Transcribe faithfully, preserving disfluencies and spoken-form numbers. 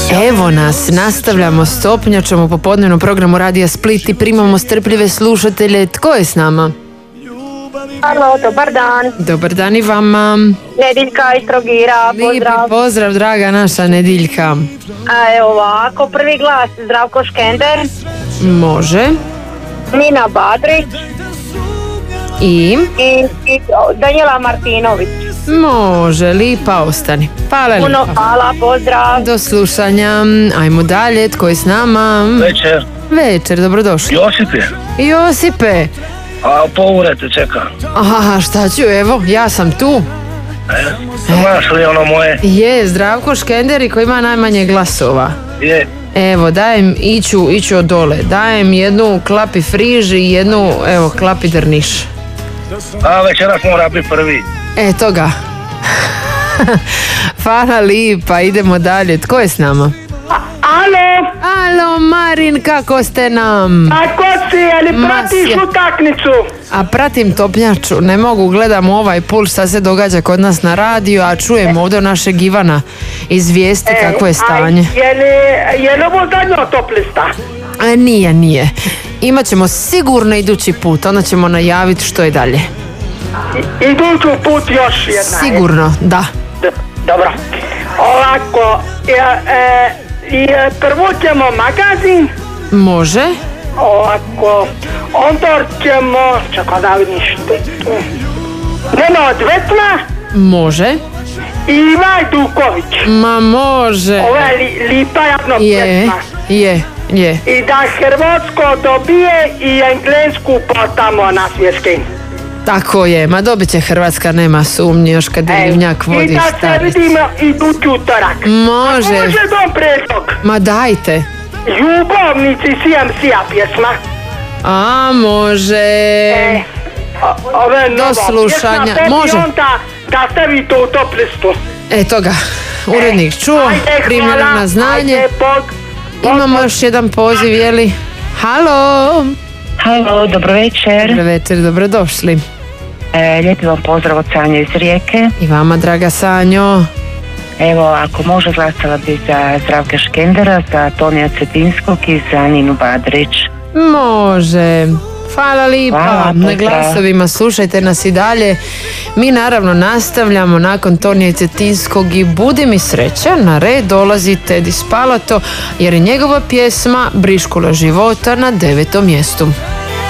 Evo nas, nastavljamo s Topnjačom u popodnevnom programu Radija Split i primamo strpljive slušatelje. Tko je s nama? Halo, dobar dan. Dobar dan i vama. Nediljka iz Trogira, pozdrav. Lijepi pozdrav, draga naša Nediljka. A, evo ovako, prvi glas Zdravko Škender. Može. Nina Badrić. I? I, i Danijela Martinović. Može, lipa ostani. Hvala lipa. Puno hvala, pozdrav. Do slušanja. Ajmo dalje, tko je s nama? Večer. Večer, dobrodošli. Josip je. Josipe. A po ure te čeka. Aha, šta ću, evo, ja sam tu. E, znaš li ono moje? Je, Zdravko Škenderi koji ima najmanje glasova. Je. Evo, dajem, iću, iću od dole. Dajem jednu klapi friž i jednu, evo, klapi drniš. A večeras mora biti prvi. Eto ga. Hvala lipa, idemo dalje. Tko je s nama? Alo, Alo, Marin, kako ste nam? ako si, ali Ma, pratiš sja- utakmicu? A pratim Topnjaču, ne mogu, gledam ovaj puls šta se događa kod nas na radiju, a čujem ovdje našeg Ivana izvijesti kako je stanje. A je li, je li ovo zadnja top lista? A nije, nije. Imaćemo sigurno idući put, onda ćemo najaviti što je dalje. I- Iduću put još jedna. Sigurno, da. D- Dobro. Ovako, e, e, i, e, prvo ćemo magazin, Može. ovako, onda ćemo, čekaj da vidim što je tu. Nena Odvetna Može. i Ivaj Duković. Ma može. Ovo je li, lipa javno Je, pjesma. je, je. I da Hrvatsko dobije i Englesku potamo na svjetskim. Tako je, ma dobit će Hrvatska, nema sumnje, još kad je Livnjak I vodi da se staric. vidimo idući utorak. Može. Može dom predlog. Ma dajte. Ljubavnici C M C-a pjesma. A, može. E, o- ove nova slušanja. pjesma, Bob Može. i onda da stavi to u top listu. Eto ga, urednik čuo, Ajde, primljeno hvala, na znanje. ajde, bog. Bog, Imamo bog. još jedan poziv, jeli? Halo. Halo, dobro večer. Dobro večer, dobrodošli. E, lijepi vam pozdrav od Sanje iz Rijeke. I vama, draga Sanjo. Evo, ako može, glasala bi za Zdravka Škendera, za Tonija Cetinskog i za Ninu Badrić. Može. Hvala lipa Hvala, na pozdrav. glasovima, slušajte nas i dalje. Mi naravno nastavljamo nakon Tonija Cetinskog i budi mi sreća, na red dolazi Tedi Spalato jer je njegova pjesma Briškula života na devetom mjestu.